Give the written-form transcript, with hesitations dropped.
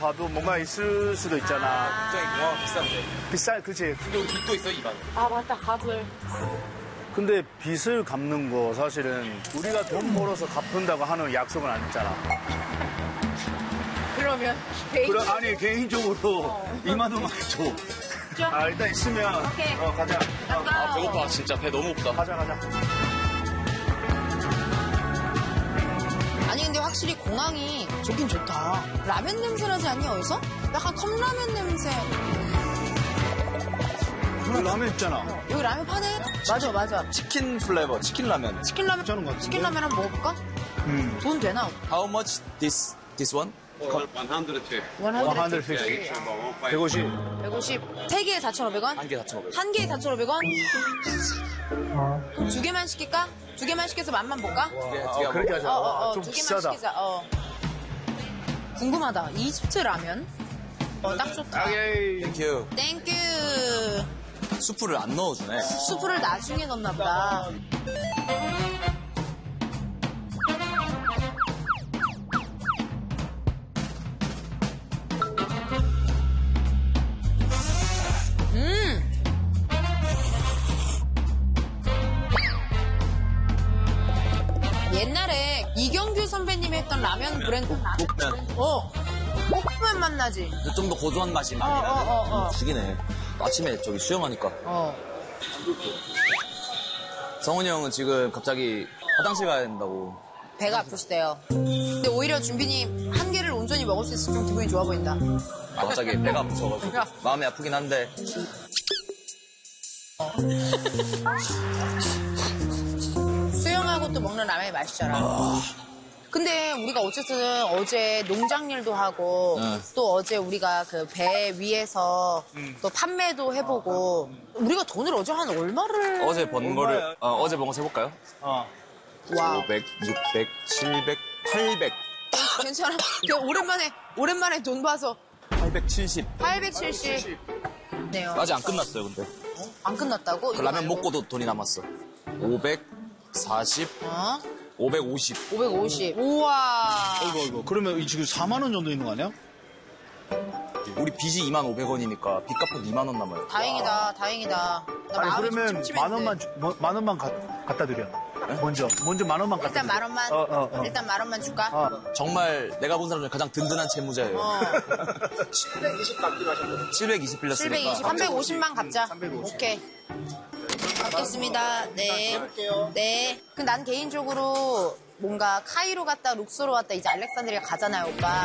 가도 뭔가 있을 수도 있잖아. 굉장히 비싼데. 비싼, 그치. 근데 우리 빚도 있어, 이반. 아, 맞다, 가글. 근데 빚을 갚는 거 사실은 우리가 돈 벌어서 갚는다고 하는 약속은 안 했잖아. 그러면 아니, 개인적으로 2만 원만 줘. 아, 일단 있으면. 오케이. 가자. 아, 배고파. 진짜 배 너무 고프다. 가자. 아니 근데 확실히 공항이 좋긴 좋다. 라면 냄새 나지 않니 어디서? 약간 컵라면 냄새. 여기 라면 있잖아. 여기 라면 파네? 맞아. 치킨 플레이버, 치킨 라면. 치킨 라면 괜찮은 것 같은데? 치킨 라면 한번 먹어볼까? 돈 되나? How much this one? 150. 150. 150. 150. 3개에 4,500원? 한 개 4,500원. 한 개에 4,500원? 두 개만 시킬까? 두 개만 시켜서 맛만 볼까? 그렇게 하자. 좀 두 개만 비싸다. 시키자. 궁금하다. 이집트 라면? 딱 좋다. 땡큐. 땡큐. 수프를 안 넣어주네. 수프를 나중에 넣나 보다. 옛날에 이경규 선배님이 했던 라면 브랜드. 볶면. 볶으면 맛나지. 좀 더 고소한 맛이 많이 나네. 죽이네. 아침에 저기 수영하니까. 성훈이 형은 지금 갑자기 화장실 가야 된다고. 배가 아프시대요. 근데 오히려 준비님 한 개를 온전히 먹을 수 있어서 좀 기분이 좋아 보인다. 갑자기 배가 아프셔가지고. 마음이 아프긴 한데. 수영하고 또 먹는 라면이 맛있잖아. 근데 우리가 어쨌든 어제 농장 일도 하고 또 어제 우리가 그 배 위에서 또 판매도 해보고 우리가 돈을 어제 한 얼마를 어제 번 거를, 어제 번 거 세볼까요? 와 500, 600, 700, 800. 괜찮아. 그냥 오랜만에 돈 봐서 870. 870 네요. 아직 안 끝났어요, 근데. 안 끝났다고? 그 라면 먹고도 돈이 남았어. 540, 550. 550. 우와. 이거. 그러면 지금 4만 원 정도 있는 거 아니야? 우리 빚이 2,500원이니까 빚 갚고 2만 원 남아요. 다행이다. 나 아니, 마음이 그러면 좀 찜찜했는데. 만 원만 갖다 드려. 먼저 만 원만 갖다 일단 드려. 10,000원만. 일단 10,000원만 줄까? 정말 내가 본 사람 중에 가장 든든한 채무자예요. 720 빌렸으니까. 720, 350만 갚자. 오케이. 갚겠습니다. 네. 네. 난 개인적으로 뭔가 카이로 갔다 룩소로 갔다 이제 알렉산드리아 가잖아요, 오빠.